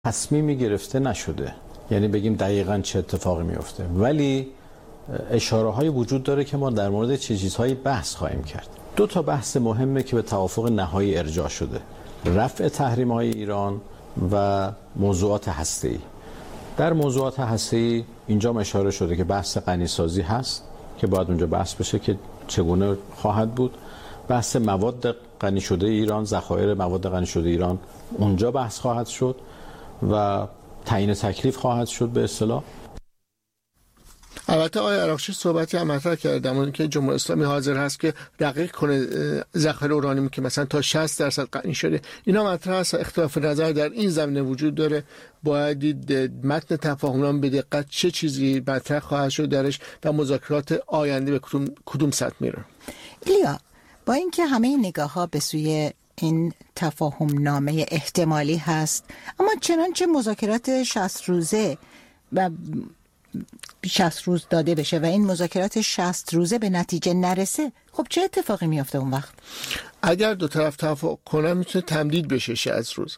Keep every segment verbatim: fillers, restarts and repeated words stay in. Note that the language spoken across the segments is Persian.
تصمیمی گرفته نشده، یعنی بگیم دقیقاً چه اتفاقی میفته، ولی اشاره های وجود داره که ما در مورد چه چیزهایی بحث خواهیم کرد. دو تا بحث مهمه که به توافق نهایی ارجاع شده: رفع تحریم های ایران و موضوعات هسته‌ای. در موضوعات هسته‌ای اینجا اشاره شده که بحث غنیسازی هست که باید اونجا بحث بشه که چگونه خواهد بود. بحث مواد غنی شده ایران، ذخایر مواد غنی شده ایران، اونجا بحث خواهد شد و تعیین تکلیف خواهد شد به اصطلاح. البته آقای عراقچی صحبتی هم مطرح کردم اون که جمهوری اسلامی حاضر هست که رقیق کنه ذخایر اورانیوم که مثلا تا شصت درصد غنی شده. اینا مطرح است، اختلاف نظر در این زمینه وجود داره. باید دید متن تفاهمنامه به دقت چه چیزی مطرح خواهد شد درش و مذاکرات آینده به کدوم کدوم سطح میره. ایلیا، با اینکه همه نگاه‌ها به سوی این تفاهم نامه احتمالی هست، اما چنانچه مذاکرات شصت روزه و شصت روز داده بشه و این مذاکرات شصت روزه به نتیجه نرسه، خب چه اتفاقی میفته اون وقت؟ اگر دو طرف توافق کنن میتونه تمدید بشه شصت روز.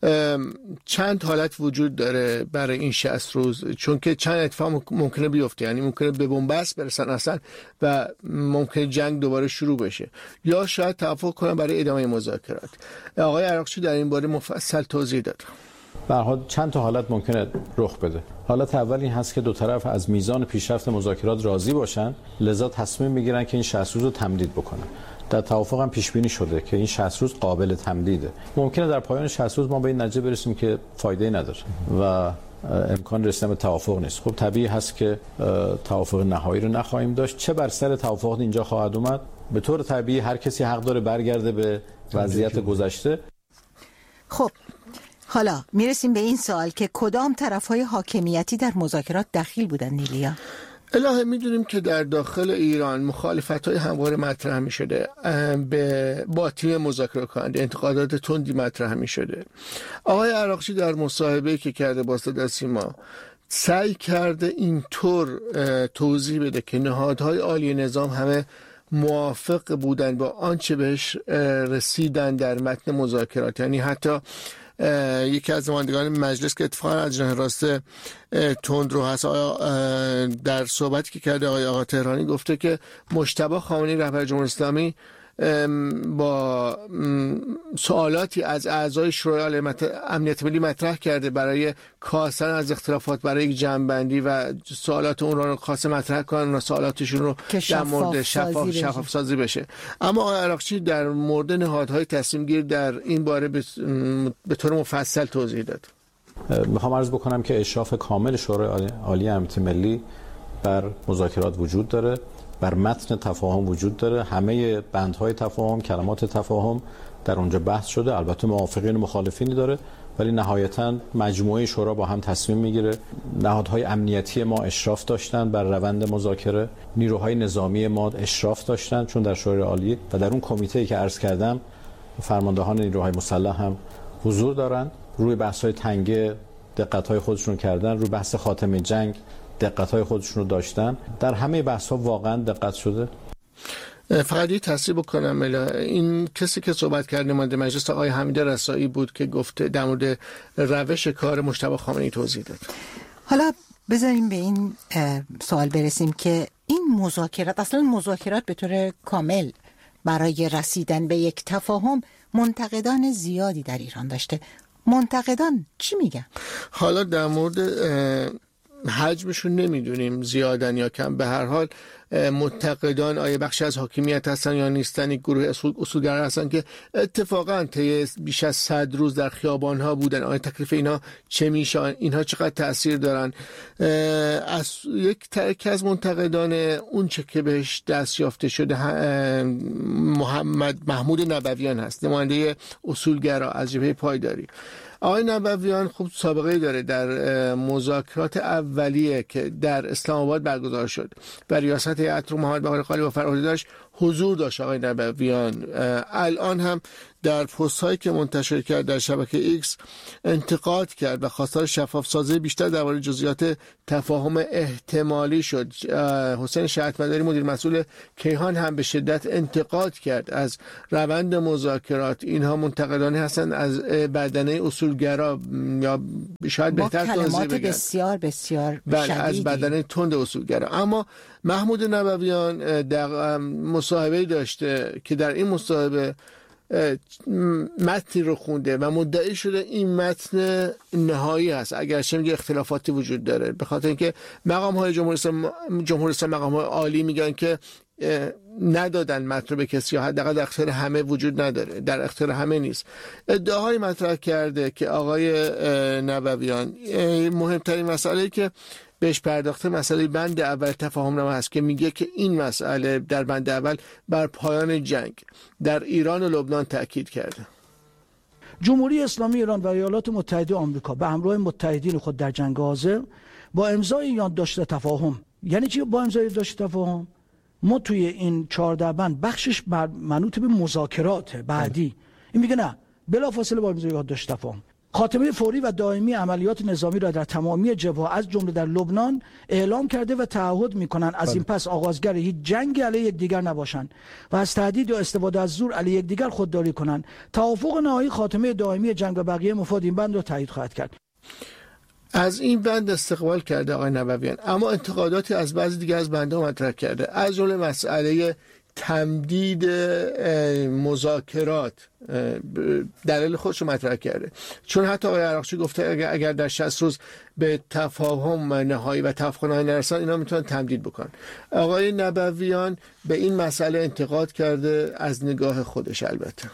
چند حالت وجود داره برای این شصت روز، چون که چند اتفاق ممکنه بیفته، یعنی ممکنه به بنبست برسن اصلا و ممکنه جنگ دوباره شروع بشه، یا شاید توافق کنن برای ادامه مذاکرات. آقای عراقچی در این باره مفصل توضیح داد. به هر حال چند تا حالت ممکنه رخ بده. حالت اول این هست که دو طرف از میزان پیشرفت مذاکرات راضی باشن، لذا تصمیم میگیرن که این شصت روز رو تمدید بکنن. در توافق هم پیش بینی شده که این شصت روز قابل تمدیده. ممکنه در پایان شصت روز ما به این نتیجه برسیم که فایده نداره و امکان رسیدن به توافق نیست. خب طبیعی هست که توافق نهایی رو نخواهیم داشت. چه بر سر توافق اینجا خواهد اومد؟ به طور طبیعی هر کسی حق داره برگرده به وضعیت گذشته. خب حالا میرسیم به این سوال که کدام طرف‌های حاکمیتی در مذاکرات دخیل بودن نیلیا؟ الهه میدونیم که در داخل ایران مخالفت‌های همواره مطرح می‌شده، به با تیم مذاکره کننده انتقادات تندی مطرح می‌شده. آقای عراقچی در مصاحبه‌ای که کرده با صدا سیما سعی کرده اینطور توضیح بده که نهادهای عالی نظام همه موافق بودن با آنچه بهش رسیدن در متن مذاکرات. یعنی حتی یکی از نمایندگان مجلس که اتفاقا از جناح راست تندرو هست، در صحبتی که کرده آقای آقا تهرانی گفته که مجتبی خامنه‌ای رهبر جمهوری اسلامی با سوالاتی از اعضای شورای امنیت ملی مطرح کرده برای کاستن از اختلافات برای یک جمع‌بندی و سوالات اون رو خواسته مطرح کنن و سوالاتشون رو در مورد شفاف شفاف سازی بشه. اما آقای عراقچی در مورد نهادهای تصمیم گیر در این باره به طور مفصل توضیح داد. میخوام عرض بکنم که اشراف کامل شورای عالی امنیت ملی بر مذاکرات وجود داره، بر متن تفاهم وجود داره. همه بندهای تفاهم، کلمات تفاهم در اونجا بحث شده. البته موافقین و مخالفینی داره، ولی نهایتاً مجموعه شورا با هم تصمیم میگیره. نهادهای امنیتی ما اشراف داشتن بر روند مذاکره، نیروهای نظامی ما اشراف داشتن چون در شورای عالی و در اون کمیته‌ای که عرض کردم فرماندهان نیروهای مسلح هم حضور دارن. روی بحث‌های تنگه دقت‌های خودشون کردن، روی بحث خاتمه جنگ دقت‌های خودشون رو داشتن. در همه بحث‌ها واقعا دقت شده. فقط یه تصحیح بکنم، این کسی که صحبت کرد نماینده مجلس آقای حمید رسایی بود که گفته در مورد روش کار مجتبی خامنه‌ای توضیح داد. حالا بذاریم به این سوال برسیم که این مذاکرات، اصلا مذاکرات به طور کامل برای رسیدن به یک تفاهم منتقدان زیادی در ایران داشته. منتقدان چی میگن؟ حالا در مورد حجمشون نمیدونیم زیادن یا کم. به هر حال منتقدان آیا بخشی از حاکمیت هستن یا نیستن، یک گروه اصولگرا هستن که اتفاقا طی بیش از صد روز در خیابان‌ها بودن. آیا تکلیف اینا چه میشه؟ اینها چقدر تأثیر دارن؟ از یک ترکی از منتقدان اون چه که بهش دست یافته شده محمد محمود نبویان هست، نماینده اصولگرا از جبهه پایداری. آقای نبویان خوب سابقه داره در مذاکرات اولیه که در اسلام آباد برگزار شد و ریاست هیئت رو محمد باقر قالی با فرمانده داشت، حضور داشت آقای نبویان. الان هم در پست هایی که منتشر کرد در شبکه ایکس انتقاد کرد و خواستار شفاف سازی بیشتر درباره جزئیات تفاهم احتمالی شد. حسین شهادتمداری مدیر مسئول کیهان هم به شدت انتقاد کرد از روند مذاکرات. اینها منتقدانی هستند از بدنه اصولگرا، یا شاید بهتر توضیح بگم بسیار بسیار بله از بدنه تند اصولگرا. اما محمود نبویان در مصاحبه داشته که در این مصاحبه متنی رو خونده و مدعی شده این متن نهایی هست، اگرچه میگه اختلافاتی وجود داره، به خاطر اینکه مقام های جمهوری اسلامی جمهوری اسلامی مقام های عالی میگن که ندادن متن رو به کسی، یا حداقل در اختیار همه وجود نداره، در اختیار همه نیست. ادعاهای مطرح کرده که آقای نبویان مهمترین مسئله که بهش پرداخته مسئله بند اول تفاهمنامه هست که میگه که این مسئله در بند اول بر پایان جنگ در ایران و لبنان تاکید کرده. جمهوری اسلامی ایران و ایالات متحده آمریکا به همراه متحدین خود در جنگ غزه با امضای یادداشت تفاهم، یعنی چی با امضای یادداشت تفاهم؟ ما توی این چهارده بند بخشش منوط به مذاکرات بعدی. این میگه نه، بلافاصله با امضای یادداشت تفاهم خاتمه فوری و دائمی عملیات نظامی را در تمامی جبهه‌ها از جمله در لبنان اعلام کرده و تعهد می‌کنند از این پس آغازگر هیچ جنگ علیه یکدیگر نباشند و از تهدید و استفاده از زور علیه یکدیگر خودداری کنند. توافق نهایی خاتمه دائمی جنگ و بقیه مفاد این بند را تایید خواهد کرد. از این بند استقبال کرده آقای نبویان، اما انتقاداتی از بعضی دیگر از بندها مطرح کرده، از جمله مسئله تمدید مذاکرات دلیل خودش رو مطرح کرده، چون حتی آقای عراقچی گفته اگر, اگر در شصت روز به تفاهم نهایی و توافق نهایی نرسن اینا میتونن تمدید بکنن. آقای نبویان به این مسئله انتقاد کرده از نگاه خودش. البته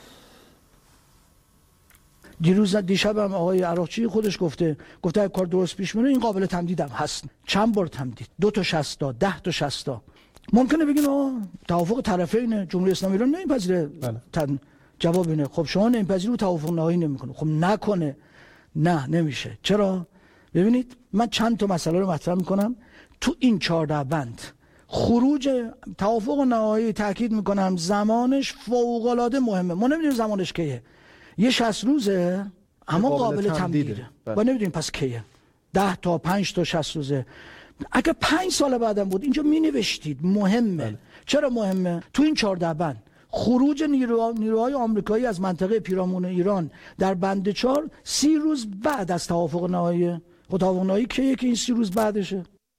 دیروز دیشب هم آقای عراقچی خودش گفته گفته اگه کار درست پیش بره این قابل تمدید هم هست. چند بار تمدید؟ دو تا شصتا، ده تا شصتا. ممکنه بگیم آه توافق طرفین جمهوری اسلامی ایران نمیپذیره. تن جواب اینه خب شما نمیپذیرید توافق نهایی نمیکنه. خب نکنه. نه نمیشه. چرا؟ ببینید من چند تا مسئله رو مطرح میکنم تو این چهارده بند. خروج توافق نهایی تاکید میکنم زمانش فوق العاده مهمه. ما نمیدونیم زمانش کیه. یه شصت روزه اما قابل تمدیده. ما نمیدونیم پس کیه. ده تا پنج تا شصت روزه. اگه پنج سال بعدم بود اینجا می نوشتید مهمه. بله. چرا مهمه؟ تو این چهارده بند خروج نیرو... نیروهای آمریکایی از منطقه پیرامون ایران در بند چهار سی روز بعد از توافق نهایی. خب توافق نهایی کیه که این سی روز بعدشه؟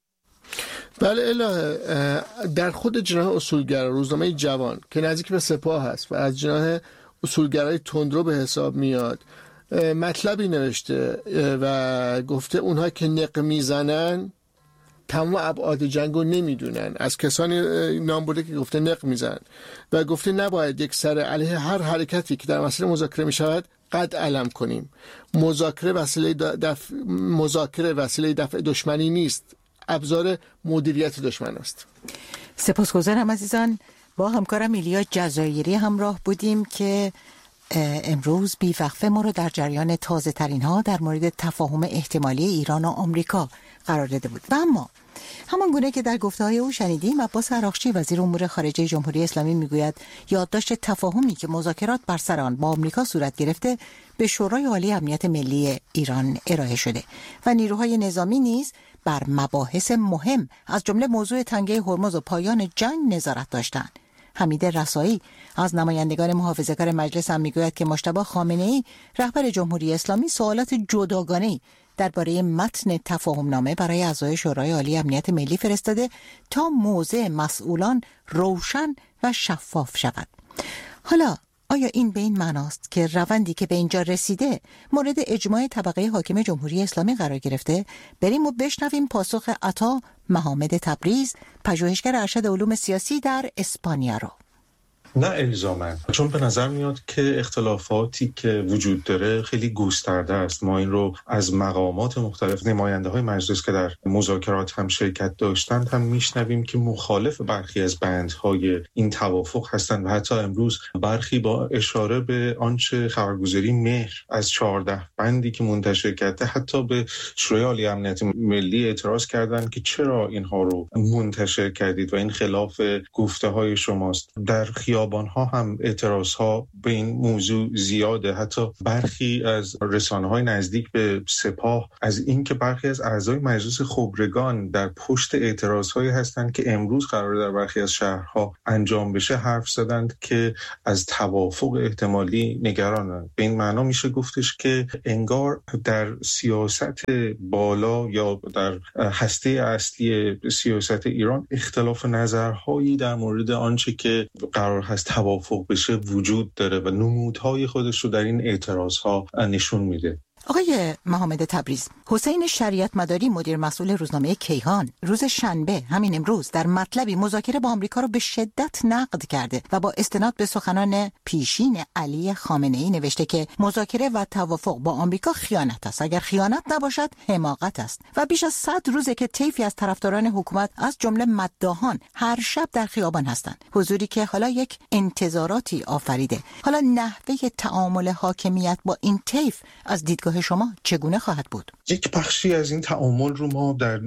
بله الهه. در خود جناح اصولگرا روزنامه جوان که نزدیک به سپاه هست و از جناح اصولگرای تندرو به حساب میاد مطلبی نوشته و گفته اونها که نق میزنن تمام ابعاد جنگو نمیدونن. از کسانی نام برده که گفته نق میزنن و گفته نباید یک سر علیه هر حرکتی که در مسیر مذاکره میشود قد علم کنیم. مذاکره وسیله دفع مذاکره وسیله دفع دشمنی نیست، ابزار مدیریت دشمن است. سپاسگزارم عزیزان. با همکارم ایلیا جزایری همراه بودیم که امروز بیوقفه ما رو در جریان تازه ترین ها در مورد تفاهم احتمالی ایران و آمریکا قرار داده بود. و اما همان گونه که در گفته‌های او شنیدیم، عباس عراقچی وزیر امور خارجه جمهوری اسلامی میگوید یادداشت تفاهمی که مذاکرات بر سر آن با آمریکا صورت گرفته به شورای عالی امنیت ملی ایران ارائه شده و نیروهای نظامی نیز بر مباحث مهم از جمله موضوع تنگه هرمز و پایان جنگ نظارت داشتند. حمید رسایی از نمایندگان محافظه‌کار مجلس هم میگوید که مجتبی خامنه‌ای رهبر جمهوری اسلامی سوالات جداگانه‌ای درباره متن تفاهمنامه برای اعضای شورای عالی امنیت ملی فرستاده تا موضع مسئولان روشن و شفاف شود. حالا آیا این به این معناست که روندی که به اینجا رسیده مورد اجماع طبقه حاکم جمهوری اسلامی قرار گرفته؟ بریم و بشنویم پاسخ عطا محمد تبریز، پژوهشگر ارشد علوم سیاسی در اسپانیا رو. نه الزاماً، چون به نظر میاد که اختلافاتی که وجود داره خیلی گسترده است. ما این رو از مقامات مختلف، نماینده های مجلس که در مذاکرات هم شرکت داشتند هم میشنویم که مخالف برخی از بندهای این توافق هستند و حتی امروز برخی با اشاره به آنچه خبرگزاری مهر از چهارده بندی که منتشر کرده حتی به شورای عالی امنیت ملی اعتراض کردند که چرا اینها رو منتشر کردید و این خلاف گفته های شماست. در خیابان‌ها هم اعتراض‌ها به این موضوع زیاده. حتی برخی از رسانه‌های نزدیک به سپاه از اینکه برخی از اعضای مجلس خبرگان در پشت اعتراض‌هایی هستند که امروز قراره در برخی از شهرها انجام بشه حرف زدند که از توافق احتمالی نگرانند. به این معنا میشه گفتش که انگار در سیاست بالا یا در هسته اصلی سیاست ایران اختلاف نظرهایی در مورد آنچه که قرار هست توافق بشه وجود داره و نمودهای خودش رو در این اعتراضها نشون میده. آقای محمد تبریز، حسین شریعت مداری مدیر مسئول روزنامه کیهان روز شنبه همین امروز در مطلبی مذاکره با آمریکا رو به شدت نقد کرده و با استناد به سخنان پیشین علی خامنه‌ای نوشته که مذاکره و توافق با آمریکا خیانت است. اگر خیانت نباشد حماقت است و بیش از صد روزه که طیفی از طرفداران حکومت از جمله مداحان هر شب در خیابان هستند. حضوری که حالا یک انتظاراتی آفریده. حالا نحوه تعامل حاکمیت با این طیف از دیدگاه شما چگونه خواهد بود؟ یک بخشی از این تعامل رو ما در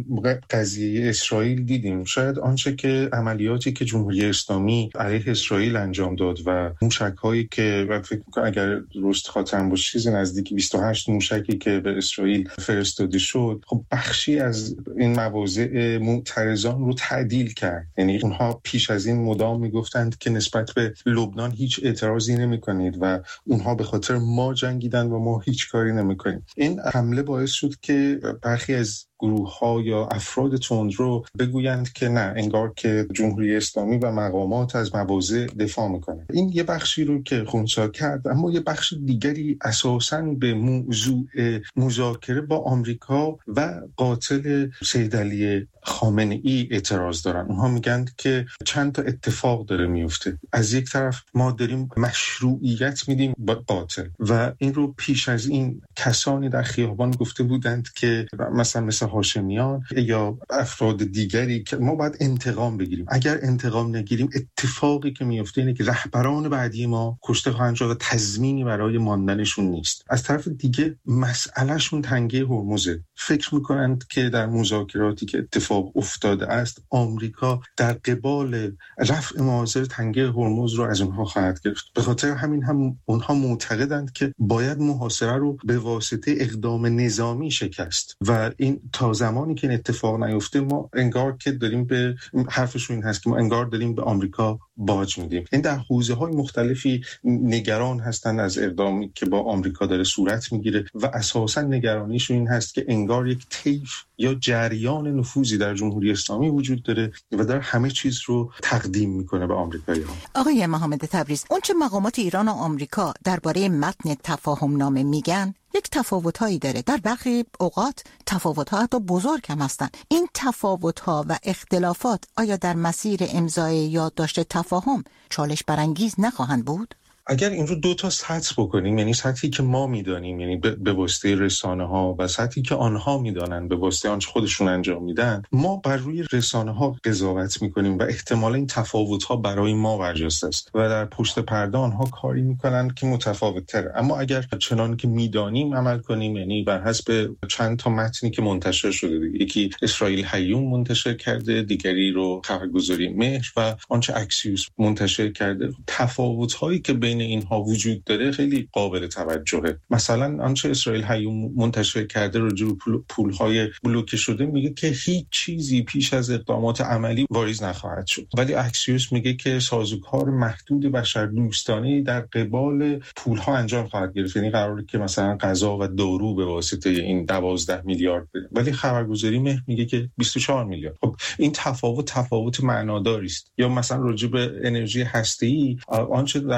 قضیه اسرائیل دیدیم. شاید آنچه که عملیاتی که جمهوری اسلامی علیه اسرائیل انجام داد و موشک‌هایی که و فکر می‌کنم اگر درست خاطرم باشه چیز نزدیک بیست و هشت موشکی که به اسرائیل فرستاده شد، خب بخشی از این مواضع معترضان رو تعدیل کرد. یعنی اونها پیش از این مدام میگفتند که نسبت به لبنان هیچ اعتراضی نمی‌کنید و اونها به خاطر ما جنگیدن و ما هیچ کاری نمی‌کنیم. این حمله باعث شد که برخی از گروه‌ها یا افراد تندرو بگویند که نه، انگار که جمهوری اسلامی و مقامات از مواضع دفاع میکنه. این یه بخشی رو که خنثی کرد، اما یه بخش دیگری اساساً به موضوع مذاکره با آمریکا و قاتل سید علی خامنه‌ای اعتراض دارن. اونها میگن که چند تا اتفاق داره میفته. از یک طرف ما داریم مشروعیت میدیم با قاتل و این رو پیش از این کسانی در خیابان گفته بودند که مثلا مثل هاشمیان یا افراد دیگری که ما باید انتقام بگیریم. اگر انتقام نگیریم اتفاقی که میفته اینه که رهبران بعدی ما کشته خواهند شد و تضمینی برای ماندنشون نیست. از طرف دیگه مسئلهشون تنگه هرمزه. فکر میکنند که در مذاکراتی که اتفاق افتاده است آمریکا در قبال رفع معاضر تنگه هرمز رو از اونها خواهد گرفت. به خاطر همین هم اونها معتقدند که باید محاصره رو به واسطه اقدام نظامی شکست و این تا زمانی که این اتفاق نیفته ما انگار که داریم به حرفشون این هست که ما انگار داریم به آمریکا باج میدیم. این در حوزه‌های مختلفی نگران هستند از اقدامی که با آمریکا داره صورت میگیره و اساساً نگرانیشون این هست که انگار یک طیف یا جریان نفوذی در جمهوری اسلامی وجود داره و در همه چیز رو تقدیم میکنه به آمریکایی‌ها. آقای محمد تبریز، اون چه مقامات ایران و آمریکا درباره متن تفاهم نامه میگن یک تفاوت‌هایی داره. در برخی اوقات تفاوت‌ها حتی بزرگ هم هستند. این تفاوت‌ها و اختلافات آیا در مسیر امضای یادداشت تفاهم چالش برانگیز نخواهند بود؟ اگر این رو دو تا سطح بکنیم، یعنی سطحی که ما میدانیم، یعنی به واسطه رسانه ها و سطحی که آنها میدانن به واسطه آنچه خودشون انجام میدن، ما بر روی رسانه ها قضاوت میکنیم و احتمالا این تفاوت ها برای ما برجسته است و در پشت پرده آنها کاری میکنن که متفاوت تره. اما اگر چنان که میدانیم عمل کنیم، یعنی بر حسب چند تا متنی که منتشر شده، یکی اسرائیل هیوم منتشر کرده، دیگری رو خبرگزاری مهر و آنچه اکسیوس منتشر کرده، تفاوت هایی که بین اینها وجود داره خیلی قابل توجهه. مثلا آنچه اسرائیل هیوم منتشر کرده راجع به پول پول‌های بلوکه شده میگه که هیچ چیزی پیش از اقدامات عملی واریز نخواهد شد، ولی اکسیوس میگه که سازوکار محدود بشردوستانه در قبال پول‌ها انجام خواهد گرفت. یعنی قراره که مثلا غذا و دارو به واسطه این دوازده میلیارد بده، ولی خبرگزاری مهر میگه که بیست و چهار میلیارد. خب این تفاوت تفاوت معناداری است. یا مثلا راجع به انرژی هسته‌ای آنچه در متن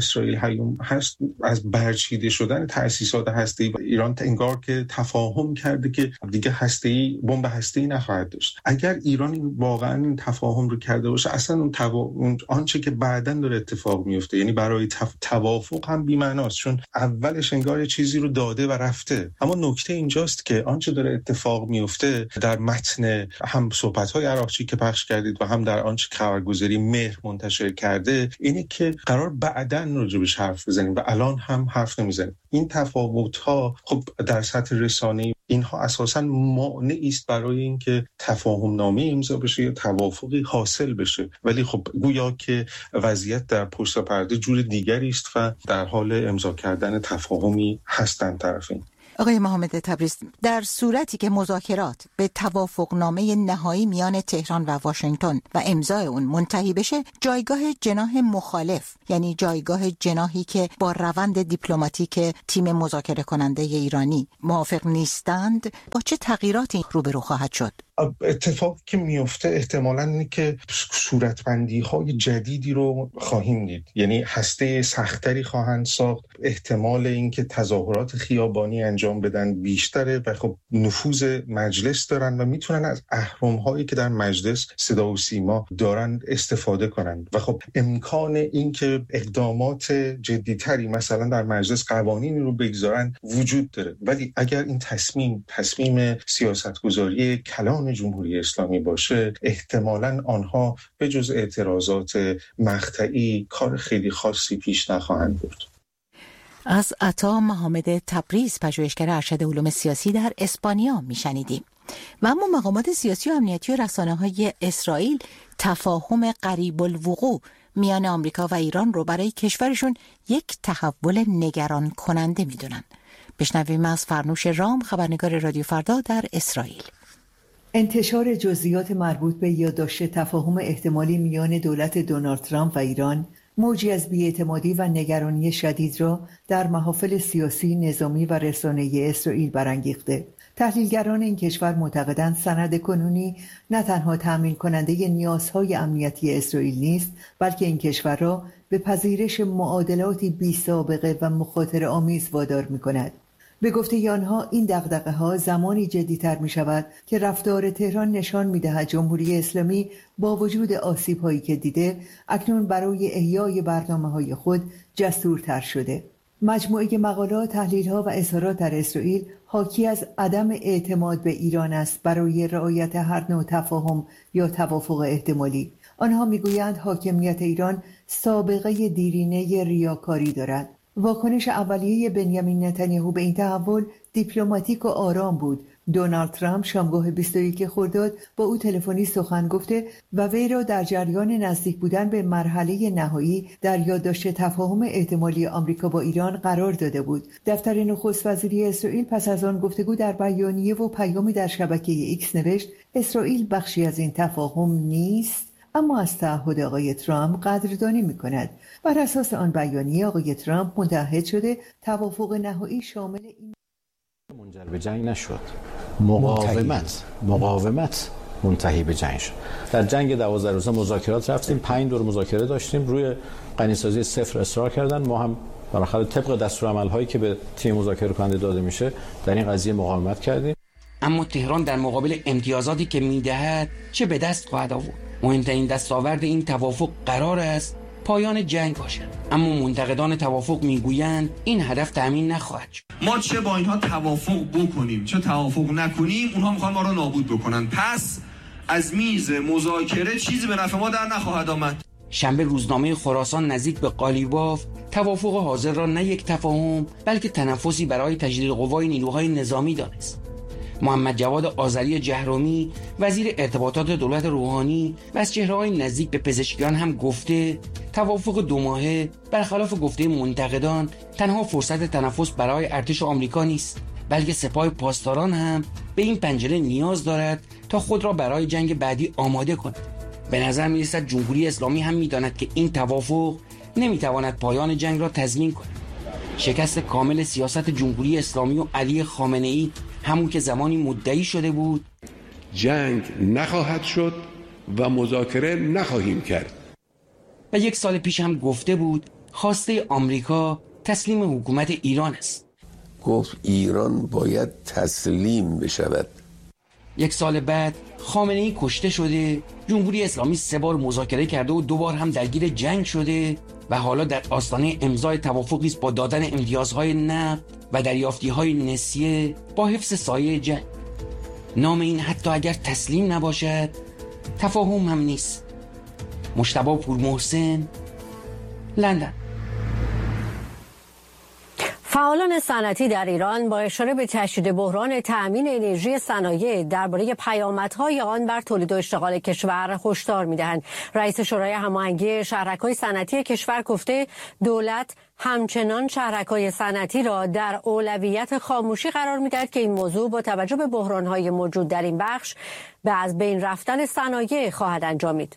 اسرائیل هیوم هست از برچیده شدن تأسیسات هسته‌ای و ایران انگار که تفاهم کرده که دیگه هسته‌ای بمب هسته‌ای نخواهد داشت. اگر ایران این واقعا این تفاهم رو کرده باشه، اصلا اون, توا... اون آنچه که بعداً داره اتفاق میفته، یعنی برای تف... توافق هم بی‌معناست، چون اولش انگار یه چیزی رو داده و رفته. اما نکته اینجاست که آنچه داره اتفاق میفته در متن هم صحبت‌های عراقچی که پخش کردید و هم در آنچه خبرگزاری مهر منتشر کرده اینه که قرار بعداً راجبش حرف بزنیم و الان هم حرف نمیزنیم. این تفاوت‌ها خب در سطح رسانه‌ای اینها اساساً مانعی است برای اینکه تفاهم نامه امضا بشه یا توافقی حاصل بشه، ولی خب گویا که وضعیت در پشت پرده جور دیگری است و در حال امضا کردن تفاهمی هستند طرفین. آقای محمد تبریز، در صورتی که مذاکرات به توافقنامه نهایی میان تهران و واشنگتن و امضای اون منتهی بشه، جایگاه جناح مخالف، یعنی جایگاه جناحی که با روند دیپلماتیک تیم مذاکره کننده ایرانی موافق نیستند، با چه تغییراتی روبرو خواهد شد؟ اتفاقی که میفته احتمالاً اینه که صورتبندی‌های جدیدی رو خواهیم دید، یعنی هسته سختری خواهند ساخت، احتمال اینکه تظاهرات خیابانی انجام بدن بیشتره و خب نفوذ مجلس دارن و میتونن از اهرم‌هایی که در مجلس صدا و سیما دارن استفاده کنن و خب امکان اینکه اقدامات جدی‌تری مثلا در مجلس قوانینی رو بگذارن وجود داره. ولی اگر این تصمیم تصمیم سیاستگذاری کلان جمهوری اسلامی باشه، احتمالاً آنها به جز اعتراضات مقطعی کار خیلی خاصی پیش نخواهند برد. از عطا محمد تبریز، پژوهشگر ارشد علوم سیاسی در اسپانیا میشنیدیم. و اما مقامات سیاسی و امنیتی و رسانه‌های اسرائیل تفاهم قریب الوقوع میان آمریکا و ایران رو برای کشورشون یک تحول نگران کننده میدونن. بشنویم از فرنوش رام، خبرنگار رادیو فردا در اسرائیل. انتشار جزئیات مربوط به یادداشت تفاهم احتمالی میان دولت دونالد ترامپ و ایران موجی از بی‌اعتمادی و نگرانی شدید را در محافل سیاسی، نظامی و رسانه‌ای اسرائیل برانگیخته. تحلیلگران این کشور معتقدند سند کنونی نه تنها تأمین کننده نیازهای امنیتی اسرائیل نیست، بلکه این کشور را به پذیرش معادلاتی بی‌سابقه و مخاطره آمیز وادار می‌کند. به گفته آنها این دغدغه‌ها زمانی جدی‌تر می‌شود که رفتار تهران نشان می‌دهد جمهوری اسلامی با وجود آسیب‌هایی که دیده اکنون برای احیای برنامه‌های خود جسورتر شده. مجموعه مقالات، تحلیل‌ها و اظهارات در اسرائیل حاکی از عدم اعتماد به ایران است برای رعایت هر نوع تفاهم یا توافق احتمالی. آنها می‌گویند حاکمیت ایران سابقه دیرینه ریاکاری دارد. واکنش اولیه بنیامین نتانیاهو به این تحول دیپلماتیک و آرام بود. دونالد ترامپ شامگاه بیست و یک خرداد با او تلفنی سخن گفته و وی را در جریان نزدیک بودن به مرحله نهایی در یادداشت تفاهم احتمالی آمریکا با ایران قرار داده بود. دفتر نخست وزیری اسرائیل پس از آن گفتگو در بیانیه و پیامی در شبکه ایکس نوشت اسرائیل بخشی از این تفاهم نیست، اما از تعهد آقای ترامپ قدردانی می‌کند. بر اساس آن بیانیه آقای ترامپ متعهد شده توافق نهایی شامل این منجر به جنگ نشد، مقاومت مقاومت منتهی به جنگ شد. در جنگ دوازده روزه مذاکرات رفتیم، پنج دور مذاکره داشتیم، روی غنیسازی صفر اصرار کردن. ما هم بالاخره طبق دستورالعمل‌هایی که به تیم مذاکره کننده داده میشه در این قضیه مقاومت کردیم. اما تهران در مقابل امتیازاتی که میدهد چه به دست خواهد آورد؟ مهمترین دستاورد این توافق قرار است پایان جنگ باشد، اما منتقدان توافق میگویند این هدف تامین نخواهد شد. ما چه با اینها توافق بکنیم چه توافق نکنیم، اونها میخوان ما رو نابود بکنن، پس از میز مذاکره چیزی به نفع ما در نخواهد آمد. شنبه روزنامه خراسان نزدیک به قالیباف توافق حاضر را نه یک تفاهم بلکه تنفسی برای تجدید قوای نیروهای نظامی دانست. محمد جواد آذری جهرومی وزیر ارتباطات دولت روحانی و از چهره‌های نزدیک به پزشکیان هم گفته توافق دو ماهه برخلاف گفته منتقدان تنها فرصت تنفس برای ارتش آمریکا نیست، بلکه سپاه پاسداران هم به این پنجره نیاز دارد تا خود را برای جنگ بعدی آماده کند. به نظر می‌رسد جمهوری اسلامی هم می‌داند که این توافق نمی‌تواند پایان جنگ را تضمین کند. شکست کامل سیاست جمهوری اسلامی و علی خامنه‌ای همون که زمانی مدعی شده بود جنگ نخواهد شد و مذاکره نخواهیم کرد. و یک سال پیش هم گفته بود خواسته آمریکا تسلیم حکومت ایران است. گفت ایران باید تسلیم بشود. یک سال بعد خامنه‌ای کشته شده، جمهوری اسلامی سه بار مذاکره کرده و دو بار هم درگیر جنگ شده و حالا در آستانه امضای توافقی است با دادن امتیازهای نفت و دریافتی‌های نسیه با حفظ سایه جنگ. نام این حتی اگر تسلیم نباشد تفاهم هم نیست. مجتبی پورمحسن، لندن. فعالان صنعتی در ایران با اشاره به تشدید بحران تأمین انرژی صنایع درباره پیامدهای آن بر تولید و اشتغال کشور هشدار می‌دهند. رئیس شورای هماهنگی شهرک‌های صنعتی کشور گفته دولت همچنان شهرک‌های صنعتی را در اولویت خاموشی قرار می‌دهد که این موضوع با توجه به بحران‌های موجود در این بخش به از بین رفتن صنایع خواهد انجامید.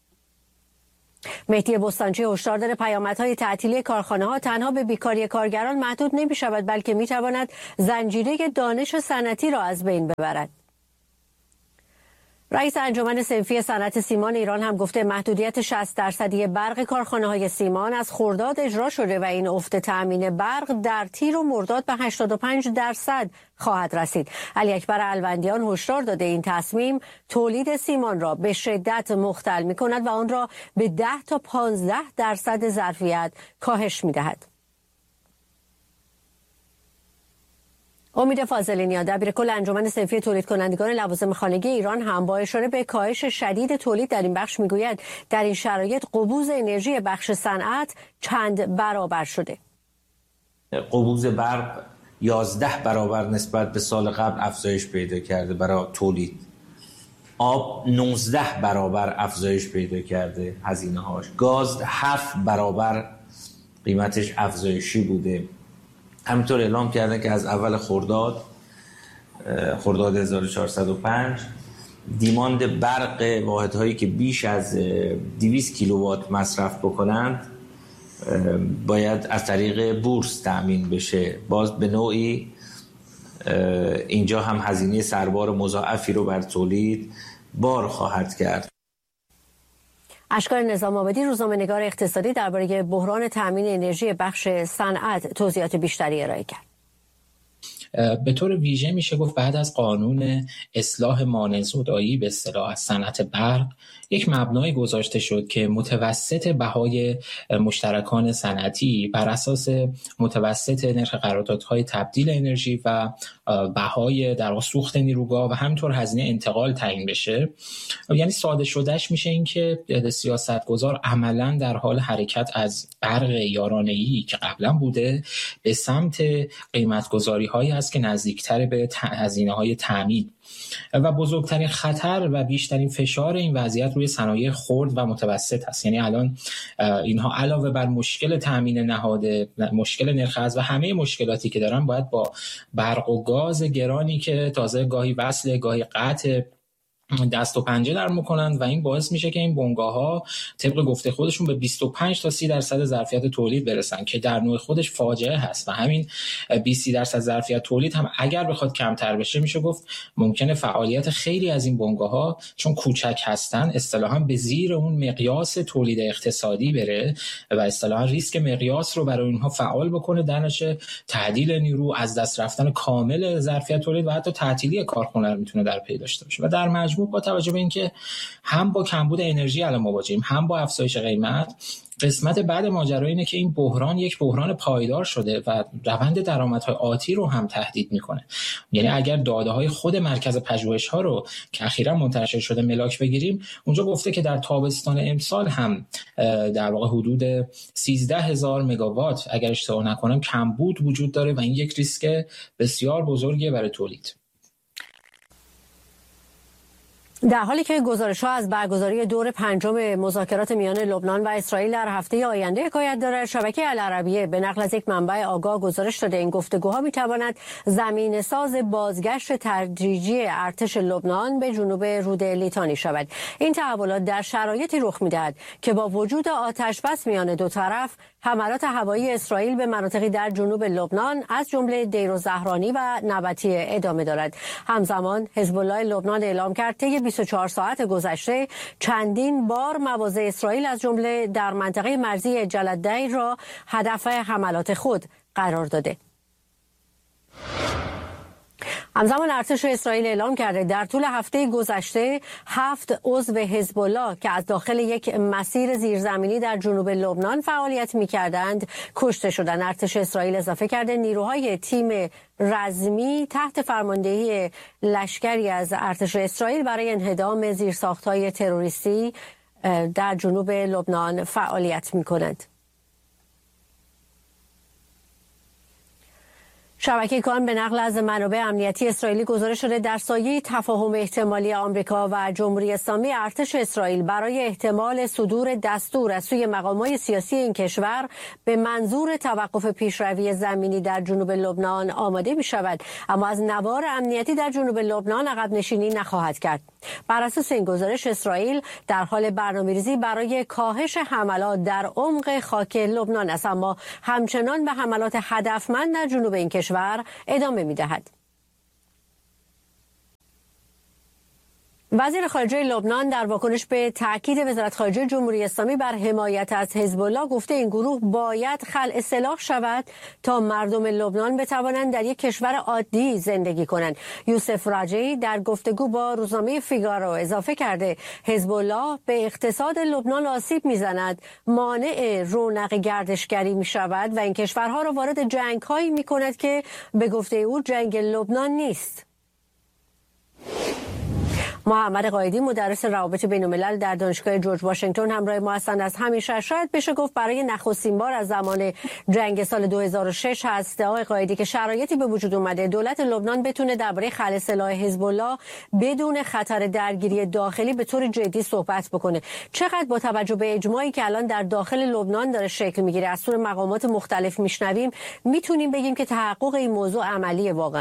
مهدی بستانچی هشدار داده پیامدهای تعطیلی کارخانه‌ها تنها به بیکاری کارگران محدود نمی‌شود، بلکه می‌تواند زنجیره دانش صنعتی را از بین ببرد. رئیس انجمن صنفی صنعت سیمان ایران هم گفته محدودیت شصت درصدی برق کارخانه‌های سیمان از خرداد اجرا شده و این افت تأمین برق در تیر و مرداد به هشتاد و پنج درصد خواهد رسید. علی اکبر الوندیان هشدار داده این تصمیم تولید سیمان را به شدت مختل می‌کند و آن را به ده تا پانزده درصد ظرفیت کاهش می‌دهد. امید فاضلی نیا دبیر کل انجمن صنفی تولید کنندگان لوازم خانگی ایران هم با اشاره به کاهش شدید تولید در این بخش میگوید در این شرایط قبوز انرژی بخش صنعت چند برابر شده. قبوز برق یازده برابر نسبت به سال قبل افزایش پیدا کرده برای تولید. آب نوزده برابر افزایش پیدا کرده هزینه هاش. گاز هفت برابر قیمتش افزایشی بوده. همینطور اعلام کردن که از اول خرداد خرداد هزار و چهارصد و پنج دیماند برق واحدهایی که بیش از دویست کیلووات مصرف بکنند باید از طریق بورس تأمین بشه. باز به نوعی اینجا هم هزینه سربار مضاعفی رو بر تولید بار خواهد کرد. اشکار نظام آبادی روزنامه‌نگار اقتصادی درباره بحران تأمین انرژی بخش صنعت توضیحات بیشتری ارائه کرد. به طور ویژه میشه گفت بعد از قانون اصلاح مانع زدایی به اصطلاح از صنعت برق یک مبنای گذاشته شد که متوسط بهای مشترکان صنعتی بر اساس متوسط نرخ قراردادهای تبدیل انرژی و بهای در واقع سوخت نیروگاه و همینطور هزینه انتقال تعیین بشه. یعنی ساده شدهش میشه این که سیاستگزار عملاً در حال حرکت از برق یارانه‌ای که قبلا بوده به سمت قیمت‌گذاری‌هایی است که نزدیکتر به هزینه‌های تامین و بزرگترین خطر و بیشترین فشار این وضعیت روی صنایع خرد و متوسط است. یعنی الان اینها علاوه بر مشکل تامین نهاده، مشکل نرخ ارز و همه مشکلاتی که دارن باید با برق و گاز گرانی که تازه گاهی وصل گاهی قطع دست و پنجه در میکنند و این باعث میشه که این بنگاه‌ها طبق گفته خودشون به بیست و پنج تا سی درصد ظرفیت تولید برسن که در نوع خودش فاجعه هست و همین بیست درصد ظرفیت تولید هم اگر بخواد کمتر بشه میشه گفت ممکنه فعالیت خیلی از این بنگاه‌ها چون کوچک هستن اصطلاحاً به زیر اون مقیاس تولید اقتصادی بره و اصطلاحاً ریسک مقیاس رو برای اینها فعال بکنه، در نتیجه تعدیل نیرو، از دست رفتن کامل ظرفیت تولید و حتی تعطیلی کارخونه رو میتونه در پی داشته باشه. و در مجموع با توجه به اینکه هم با کمبود انرژی الان مواجهیم هم با افزایش قیمت، قسمت بعد ماجرا اینه که این بحران یک بحران پایدار شده و روند درآمدهای آتی رو هم تهدید میکنه. یعنی اگر داده‌های خود مرکز پژوهش‌ها رو که اخیراً منتشر شده ملاک بگیریم، اونجا گفته که در تابستان امسال هم در واقع حدود سیزده هزار مگاوات اگر اشتباه نکنم کمبود وجود داره و این یک ریسک بسیار بزرگیه برای تولید. در حالی که گزارش‌ها از برگزاری دور پنجم مذاکرات میان لبنان و اسرائیل در هفته آینده حکایت دارد، شبکه العربیه به نقل از یک منبع آگاه گزارش داده این گفتگوها می‌تواند زمینه‌ساز بازگشت تدریجی ارتش لبنان به جنوب رود لیتانی شود. این تحولات در شرایطی رخ می‌دهد که با وجود آتش‌بس میان دو طرف، حملات هوایی اسرائیل به مناطقی در جنوب لبنان از جمله دیر الزهرانی و نبطیه ادامه دارد. همزمان حزب الله لبنان اعلام کرد طی بیست و چهار ساعت گذشته چندین بار مواضع اسرائیل از جمله در منطقه مرزی جلدی را هدف حملات خود قرار داده. همزمان ارتش اسرائیل اعلام کرده در طول هفته گذشته هفت عضو حزب الله که از داخل یک مسیر زیرزمینی در جنوب لبنان فعالیت می‌کردند کشته شدند. ارتش اسرائیل اضافه کرده نیروهای تیم رزمی تحت فرماندهی لشکری از ارتش اسرائیل برای انهدام زیرساخت‌های تروریستی در جنوب لبنان فعالیت می‌کنند. شبکه کان به نقل از منابع امنیتی اسرائیلی گزارش شده در سایه تفاهم احتمالی آمریکا و جمهوری اسلامی ارتش اسرائیل برای احتمال صدور دستور از سوی مقامات سیاسی این کشور به منظور توقف پیشروی زمینی در جنوب لبنان آماده می شود، اما از نوار امنیتی در جنوب لبنان عقب نشینی نخواهد کرد. بر اساس این گزارش اسرائیل در حال برنامه‌ریزی برای کاهش حملات در عمق خاک لبنان است، اما همچنان به حملات هدفمند در جنوب این کشور ادامه می‌دهد. وزیر خارجه لبنان در واکنش به تاکید وزارت خارجه جمهوری اسلامی بر حمایت از حزب الله گفته این گروه باید خلع سلاح شود تا مردم لبنان بتوانند در یک کشور عادی زندگی کنند. یوسف راجعی در گفتگو با روزنامه فیگارو اضافه کرده حزب الله به اقتصاد لبنان آسیب میزند، مانع رونق گردشگری می شود و این کشورها را وارد جنگ‌هایی می کند که به گفته او جنگ لبنان نیست. محمد قایدی مدرس روابط بین‌الملل در دانشگاه جورج واشنگتن همراه ما هستند. از همیشه شاید بشه گفت برای نخستین بار از زمان جنگ سال دو هزار و شش هست آقای قایدی که شرایطی به وجود اومده دولت لبنان بتونه درباره خلع سلاح حزب الله بدون خطر درگیری داخلی به طور جدی صحبت بکنه. چقدر با توجه به اجماعی که الان در داخل لبنان داره شکل میگیره از سوی مقامات مختلف میشنویم میتونیم بگیم که تحقق این موضوع عملیه واقعا؟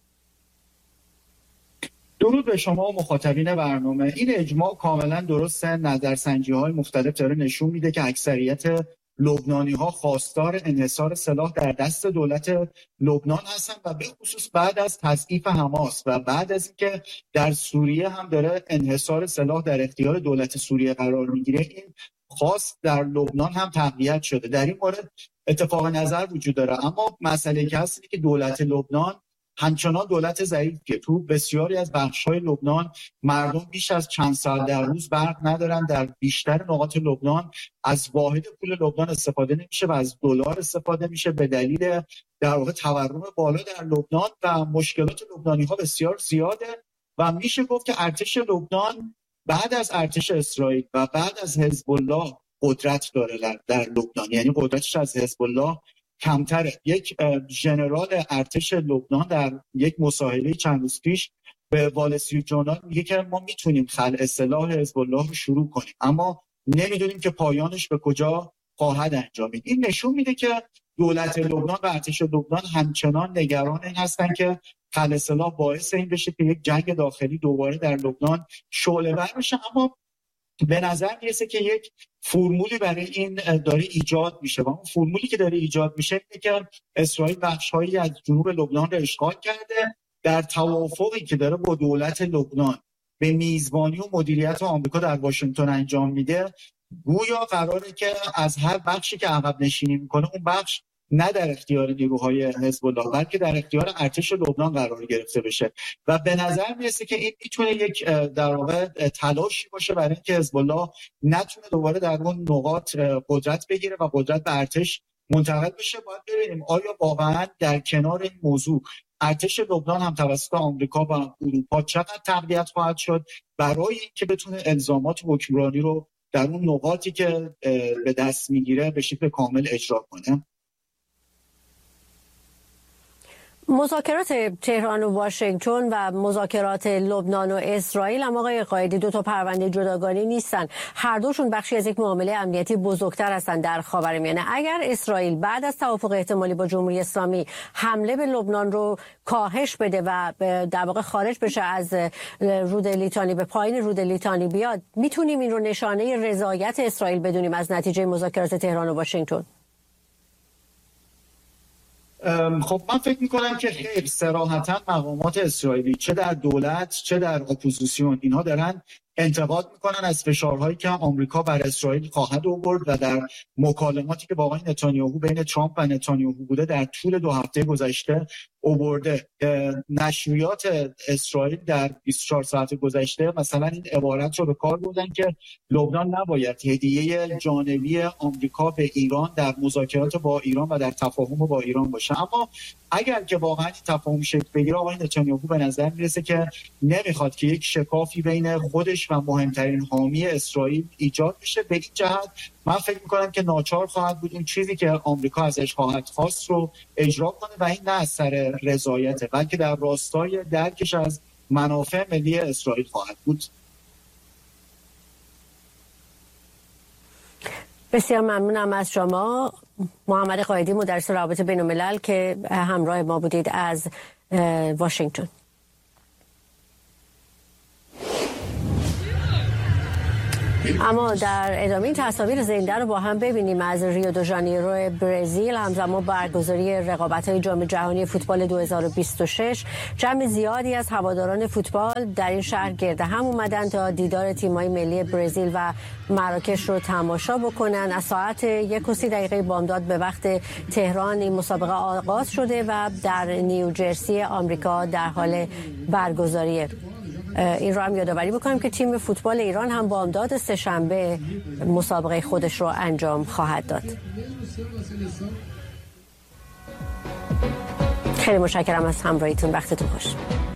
درود به شما و مخاطبین برنامه. این اجماع کاملا درسته. نظرسنجی‌های مختلف داره نشون میده که اکثریت لبنانی‌ها خواستار انحصار سلاح در دست دولت لبنان هستن و به خصوص بعد از تضعیف حماس و بعد از اینکه در سوریه هم داره انحصار سلاح در اختیار دولت سوریه قرار میگیره، این خواست در لبنان هم تقویت شده. در این مورد اتفاق نظر وجود داره، اما مسئله که هست اینه که دولت لبنان همچنان دولت ضعیفیه. تو بسیاری از بخش‌های لبنان مردم بیش از چند ساعت در روز برق ندارن. در بیشتر نقاط لبنان از واحد پول لبنان استفاده نمیشه و از دلار استفاده میشه به دلیل در واقع تورم بالا در لبنان و مشکلات لبنانی‌ها بسیار زیاده و میشه گفت که ارتش لبنان بعد از ارتش اسرائیل و بعد از حزب الله قدرت داره در لبنان، یعنی قدرتش از حزب الله کمتره. یک ژنرال ارتش لبنان در یک مصاحبه چند روز پیش به وال استریت ژورنال میگه که ما میتونیم خلع سلاح حزب الله رو شروع کنیم، اما نمیدونیم که پایانش به کجا خواهد انجامید. این نشون میده که دولت لبنان و ارتش لبنان همچنان نگران این هستن که خلع سلاح باعث این بشه که یک جنگ داخلی دوباره در لبنان شعله‌ور بشه. اما به نظر میرسه که یک فرمولی برای این داره ایجاد میشه و اون فرمولی که داره ایجاد میشه اینه که اسرائیل بخش‌هایی از جنوب لبنان رو اشغال کرده. در توافقی که داره با دولت لبنان به میزبانی و مدیریت آمریکا در واشنگتن انجام میده، گویا قراره که از هر بخشی که عقب نشینی میکنه اون بخش نه در اختیار نیروهای حزب الله بلکه در اختیار ارتش لبنان قرار گرفته بشه و به نظر میرسه که این میتونه یک در واقع تلاشی باشه برای اینکه حزب الله نتونه دوباره در اون نقاط قدرت بگیره و قدرت به ارتش منتقل بشه. باید ببینیم آیا واقعا در کنار این موضوع ارتش لبنان هم توسط آمریکا و اروپا چقدر تقویت خواهد شد برای اینکه بتونه الزامات حکمرانی رو در اون نقاطی که به دست میگیره به شکل کامل اجرا کنه. مذاکرات تهران و واشنگتن و مذاکرات لبنان و اسرائیل هم آقای قایدی دو تا پرونده جداگانه نیستن، هر دوشون بخشی از یک معامله امنیتی بزرگتر هستن در خاورمیانه. اگر اسرائیل بعد از توافق احتمالی با جمهوری اسلامی حمله به لبنان رو کاهش بده و در واقع خارج بشه از رود لیتانی، به پایین رود لیتانی بیاد، میتونیم این رو نشانه رضایت اسرائیل بدونیم از نتیجه مذاکرات تهران و واشنگتن؟ خب من فکر میکنم که خیر صراحتا مقامات اسرائیلی چه در دولت چه در اپوزیسیون اینها دارن انتقاد میکنن از فشارهایی که آمریکا بر اسرائیل خواهد آورد و در مکالماتی که با آقای نتانیاهو بین ترامپ و نتانیاهو بوده در طول دو هفته گذشته آورده. نشریات اسرائیل در بیست و چهار ساعت گذشته مثلا این عبارت رو به کار بردن که لبنان نباید هدیه جانبی آمریکا به ایران در مذاکرات با ایران و در تفاهم با ایران باشه. اما اگر که واقعا تفاهم شکل بگیره آقای نتانیاهو به نظر میرسه که نمیخواد که یک شکافی بین خودش و مهمترین حامی اسرائیل ایجاد بشه. به این جهت من فکر میکنم که ناچار خواهد بود اون چیزی که آمریکا ازش خواهد خواست رو اجرا کنه و این نه از سر رضایته بلکه در راستای درکش از منافع ملی اسرائیل خواهد بود. بسیار ممنونم از شما محمد قائدی، مدرس روابط بین الملل که همراه ما بودید از واشنگتن. اما در ادامه این تصاویر زنده رو با هم ببینیم از ریو دو ژانیرو برزیل. همزمان برگزاری رقابت‌های جام جهانی فوتبال دو هزار و بیست و شش جمع زیادی از هواداران فوتبال در این شهر گرد هم اومدن تا دیدار تیم‌های ملی برزیل و مراکش رو تماشا بکنن. از ساعت یک و سی دقیقه بامداد به وقت تهران این مسابقه آغاز شده و در نیوجرسی آمریکا در حال برگزاریه. این رو هم یادآوری بکنم که تیم فوتبال ایران هم بامداد سه‌شنبه مسابقه خودش رو انجام خواهد داد. خیلی متشکرم از همراهیتون، وقتتون خوش.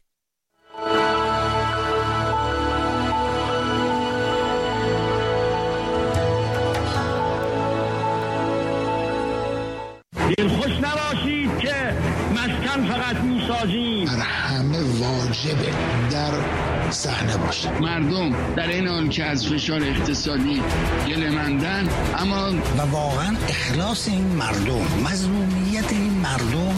دلخوش نباشید که مسکن فقط میسازیم، بر همه واجبه در صحنه باشه. مردم در این حال که از فشار اقتصادی گله‌مندن، اما و واقعا اخلاص این مردم، مظلومیت این مردم.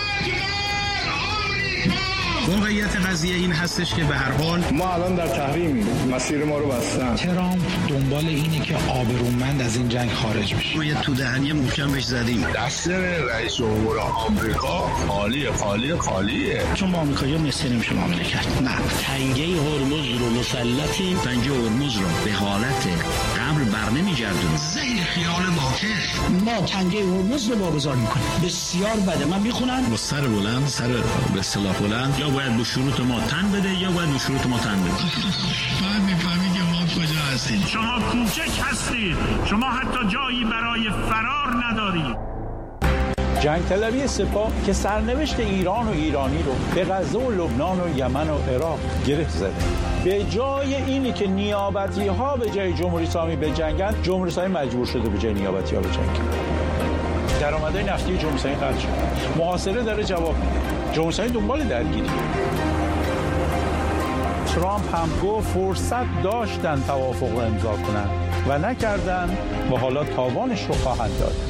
واقعیت قضیه این هستش که به هر حال ما الان در تحریم مسیر ما رو بستن. ترامپ دنبال اینه که آبرومند از این جنگ خارج بشه. ما یه تو دهنی محکم بهش زدیم. دستور رئیس جمهور آمریکا خالی خالی خالیه. چون با آمریکایی‌ها مثل نمیشه معامله کرد. نه، تنگه هرمز رو مسلطیم، تنگه هرمز رو به حالت قبل برنمیگردونیم. زیر خیال واکش ما تنگه هرمز رو واگذار میکنیم. بسیار بده. من میخونم با سر بلند، سر به اصطلاح بلند، یا باید به شروط ما تن بده یا باید به شروط ما تن بده. باید میفهمی که ما کجا هستیم. شما کوچک هستید، شما حتی جایی برای فرار ندارید. جنگ طلبی سپاه که سرنوشت ایران و ایرانی رو به غزه و لبنان و یمن و عراق گره زده. به جای اینی که نیابتی ها به جای جمهوری اسلامی بجنگن، جمهوری اسلامی مجبور شده به جای نیابتی ها بجنگن. درآمدهای نفتی جمهوری اسلامی قطع شد. محاصره داره جواب میده. جمهوری اسلامی دنبال درگیری. ترامپ هم گفت فرصت داشتن توافق رو امضا کنن و نکردن و حالا تاوانش رو خواهند داد.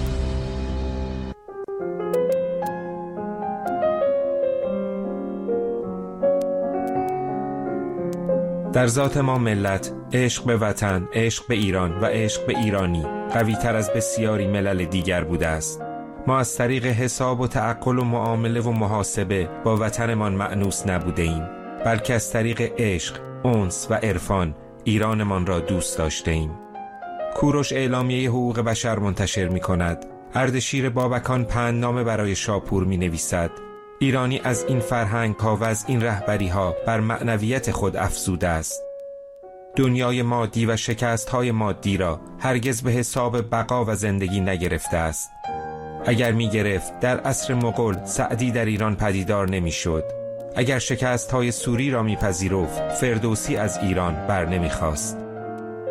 در ذات ما ملت، عشق به وطن، عشق به ایران و عشق به ایرانی قوی تر از بسیاری ملل دیگر بوده است. ما از طریق حساب و تعقل و معامله و محاسبه با وطنمان مأنوس نبوده ایم، بلکه از طریق عشق، انس و عرفان ایرانمان را دوست داشته ایم. کوروش اعلامیه حقوق بشر منتشر می کند. اردشیر بابکان پندنامه برای شاپور می نویسد. ایرانی از این فرهنگ ها و از این رهبری ها بر معنویت خود افزوده است. دنیای مادی و شکست های مادی را هرگز به حساب بقا و زندگی نگرفته است. اگر می گرفت در عصر مغول سعدی در ایران پدیدار نمی شد. اگر شکست های سوری را می پذیرفت فردوسی از ایران بر نمی خواست.